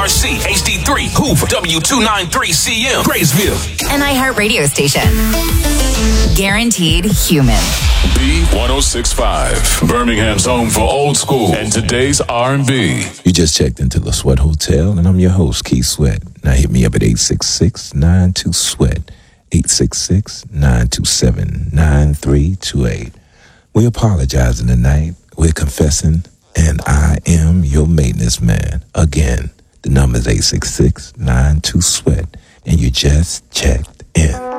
WRC HD3 Hoover W293CM Graysville. An iHeart radio station. Guaranteed human. B1065, Birmingham's home for old school and today's R&B. You just checked into the Sweat Hotel, and I'm your host, Keith Sweat. Now hit me up at 866-92-SWEAT, 866-927-9328. We're apologizing tonight. We're confessing, and I am your maintenance man. Again, the number is 866-92-SWEAT, and you just checked in.